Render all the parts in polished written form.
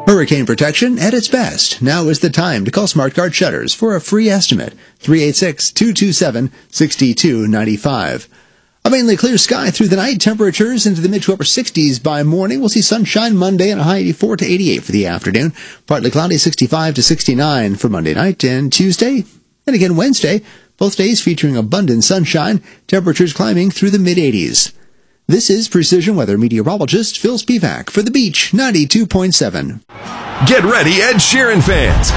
Hurricane protection at its best. Now is the time to call SmartGuard Shutters for a free estimate. 386-227-6295. A mainly clear sky through the night. Temperatures into the mid to upper 60s by morning. We'll see sunshine Monday and a high 84 to 88 for the afternoon. Partly cloudy 65 to 69 for Monday night and Tuesday. And again Wednesday. Both days featuring abundant sunshine. Temperatures climbing through the mid 80s. This is Precision Weather meteorologist Phil Spivak for The Beach 92.7. Get ready, Ed Sheeran fans.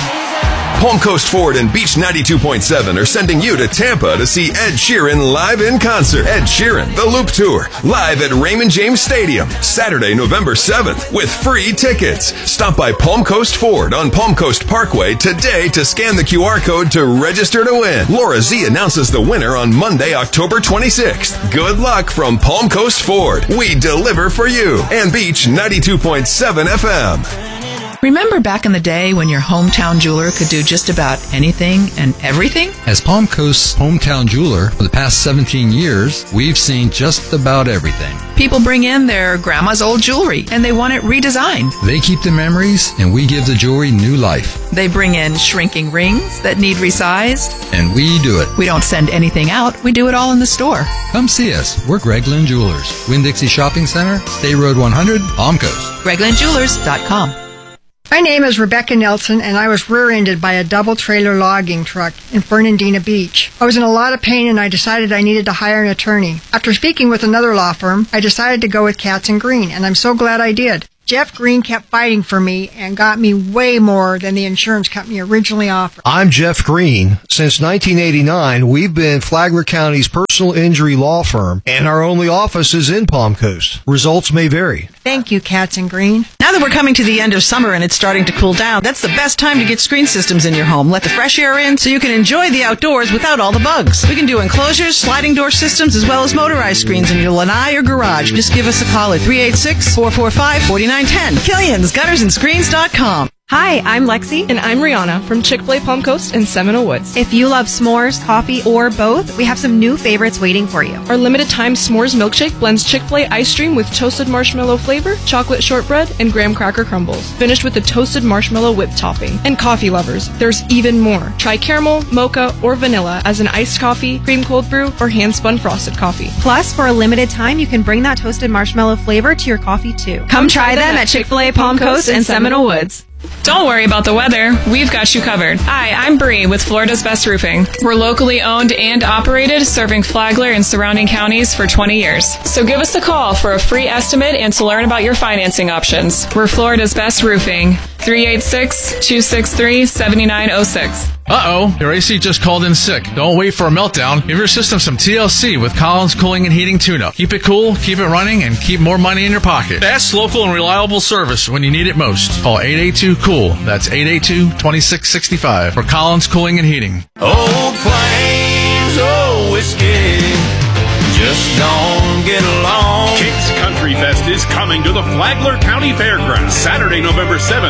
Palm Coast Ford and Beach 92.7 are sending you to Tampa to see Ed Sheeran live in concert. Ed Sheeran, The Loop Tour, live at Raymond James Stadium, Saturday, November 7th, with free tickets. Stop by Palm Coast Ford on Palm Coast Parkway today to scan the QR code to register to win. Laura Z announces the winner on Monday, October 26th. Good luck from Palm Coast Ford. We deliver for you. And Beach 92.7 FM. Remember back in the day when your hometown jeweler could do just about anything and everything? As Palm Coast's hometown jeweler for the past 17 years, we've seen just about everything. People bring in their grandma's old jewelry and they want it redesigned. They keep the memories and we give the jewelry new life. They bring in shrinking rings that need resized. And we do it. We don't send anything out. We do it all in the store. Come see us. We're Greg Lynn Jewelers. Winn-Dixie Shopping Center, State Road 100, Palm Coast. GregLynnJewelers.com. My name is Rebecca Nelson, and I was rear-ended by a double-trailer logging truck in Fernandina Beach. I was in a lot of pain, and I decided I needed to hire an attorney. After speaking with another law firm, I decided to go with Katz & Green, and I'm so glad I did. Jeff Green kept fighting for me and got me way more than the insurance company originally offered. I'm Jeff Green. Since 1989, we've been Flagler County's personal injury law firm, and our only office is in Palm Coast. Results may vary. Thank you, Katz & Green. Now that we're coming to the end of summer and it's starting to cool down, that's the best time to get screen systems in your home. Let the fresh air in so you can enjoy the outdoors without all the bugs. We can do enclosures, sliding door systems, as well as motorized screens in your lanai or garage. Just give us a call at 386-445-4910. Killian's GuttersandScreens.com. Hi, I'm Lexi. And I'm Rihanna from Chick-fil-A Palm Coast and Seminole Woods. If you love s'mores, coffee, or both, we have some new favorites waiting for you. Our limited-time s'mores milkshake blends Chick-fil-A ice cream with toasted marshmallow flavor, chocolate shortbread, and graham cracker crumbles, finished with the toasted marshmallow whipped topping. And coffee lovers, there's even more. Try caramel, mocha, or vanilla as an iced coffee, cream cold brew, or hand-spun frosted coffee. Plus, for a limited time, you can bring that toasted marshmallow flavor to your coffee, too. Come try them at Chick-fil-A Palm Coast and Seminole Woods. Don't worry about the weather. We've got you covered. Hi, I'm Bree with Florida's Best Roofing. We're locally owned and operated, serving Flagler and surrounding counties for 20 years. So give us a call for a free estimate and to learn about your financing options. We're Florida's Best Roofing. 386-263-7906. Uh-oh, your AC just called in sick. Don't wait for a meltdown. Give your system some TLC with Collins Cooling and Heating Tune-Up. Keep it cool, keep it running, and keep more money in your pocket. Fast, local, and reliable service when you need it most. Call 882-COOL. That's 882-2665 for Collins Cooling and Heating. Old Flames, oh whiskey, just don't get along. King's Country Fest is coming to the Flagler County Fairgrounds Saturday, November 7th.